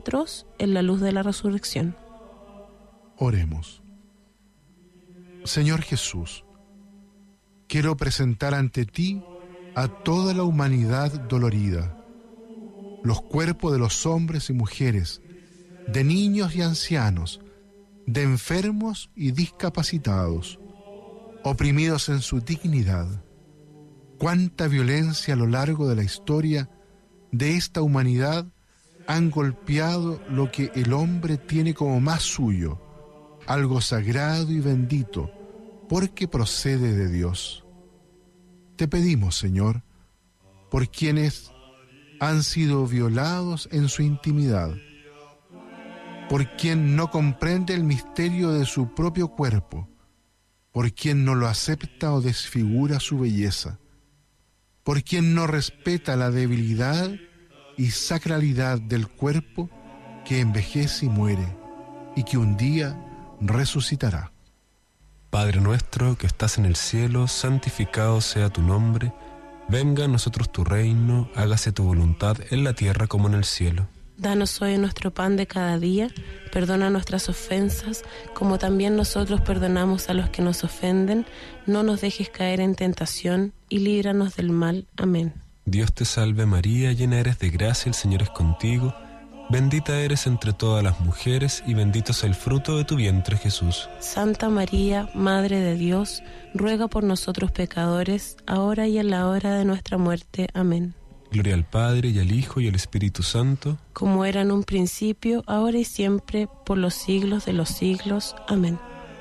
nosotros en la luz de la resurrección. Oremos. Señor Jesús, quiero presentar ante ti a toda la humanidad dolorida, los cuerpos de los hombres y mujeres, de niños y ancianos, de enfermos y discapacitados, oprimidos en su dignidad. Cuánta violencia a lo largo de la historia de esta humanidad han golpeado lo que el hombre tiene como más suyo, algo sagrado y bendito, porque procede de Dios. Te pedimos, Señor, por quienes han sido violados en su intimidad, por quien no comprende el misterio de su propio cuerpo, por quien no lo acepta o desfigura su belleza, por quien no respeta la debilidad y sacralidad del cuerpo que envejece y muere, y que un día resucitará. Padre nuestro que estás en el cielo, santificado sea tu nombre. Venga a nosotros tu reino, hágase tu voluntad en la tierra como en el cielo. Danos hoy nuestro pan de cada día, perdona nuestras ofensas, como también nosotros perdonamos a los que nos ofenden. No nos dejes caer en tentación, y líbranos del mal. Amén. Dios te salve María, llena eres de gracia, el Señor es contigo. Bendita eres entre todas las mujeres, y bendito es el fruto de tu vientre, Jesús. Santa María, Madre de Dios, ruega por nosotros pecadores, ahora y en la hora de nuestra muerte. Amén. Gloria al Padre, y al Hijo, y al Espíritu Santo. Como era en un principio, ahora y siempre, por los siglos de los siglos. Amén.